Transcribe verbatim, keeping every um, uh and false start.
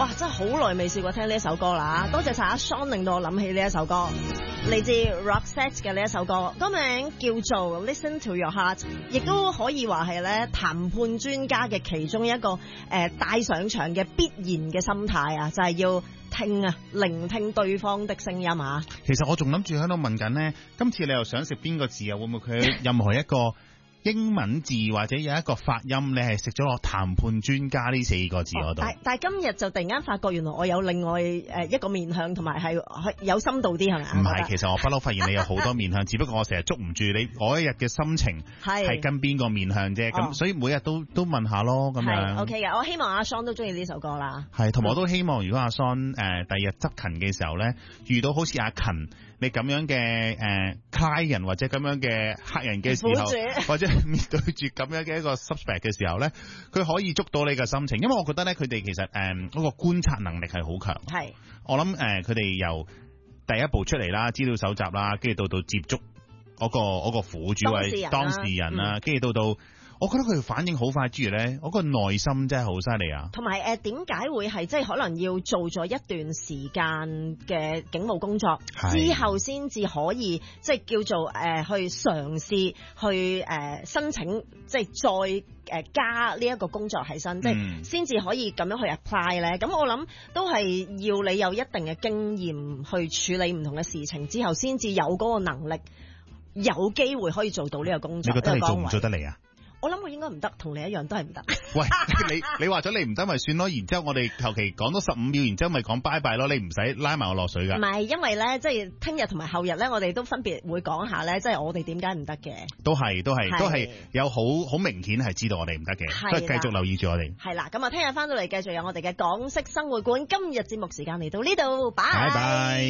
哇，真係好耐未試過聽呢一首歌啦！多謝晒阿 Sean 令到我諗起呢一首歌，嚟自 Roxette 嘅呢一首歌，歌名叫做 Listen to Your Heart， 亦都可以話係咧談判專家嘅其中一個誒、呃、帶上場嘅必然嘅心態啊，就係、是、要聽啊，聆聽對方的聲音啊。 其實我仲諗住喺度問緊咧，今次你又想食邊個字啊？會唔會佢任何一個英文字或者有一個發音，你係食咗落談判專家呢四個字嗰度？ 但但係今日就突然間發覺，原來我有另外誒一個面向，同埋係有深度啲，係咪啊？ 唔係，其實我不嬲發現你有好多面向，只不過我成日捉唔住你嗰一日嘅心情係跟邊個面向啫。咁、哦、所以每日都都問下咯，咁樣。OK 嘅， 我希望阿 Sean 都中意呢首歌啦。 係，同埋我都希望如果阿 Sean 誒、呃、第二日執勤嘅時候咧，遇到好似阿勤你咁樣嘅誒 client 或者咁樣嘅客人嘅時候，或者面對住咁樣嘅一個 suspect 嘅時候咧，佢可以捉到你嘅心情，因為我覺得咧佢哋其實誒嗰、呃那個觀察能力係好強。 係， 我諗誒佢哋由第一步出嚟啦，資料搜集啦，跟住到到接觸嗰、那個嗰、那個苦主位當事人啦，跟住、啊、到到。我覺得佢反應好快之餘咧，我個內心真係好犀利啊！ 同埋誒點解會係即係可能要做咗一段時間嘅警務工作之後，先至可以即係叫做誒、呃、去嘗試去誒、呃、申請，即係再誒加呢一個工作喺身，嗯、即係先至可以咁樣去 apply 咧。咁我諗都係要你有一定嘅經驗去處理唔同嘅事情之後，先至有嗰個能力，有機會可以做到呢個工作。 你覺得你做唔做得嚟啊？ 我諗我應該唔得，同你一樣都係唔得。 喂，你你話咗你唔得咪算咯，然之後我哋求其講多十五秒，然之後咪講拜拜咯，你唔使拉埋我落水噶。唔係，因為咧，即係聽日同埋後日咧，我哋都分別會講下咧，即係我哋點解唔得嘅。都係，都係，都係有好好明顯係知道我哋唔得嘅，都係繼續留意住我哋。係啦，咁啊，聽日翻到嚟繼續有我哋嘅港式生活館。今日節目時間嚟到呢度，拜拜。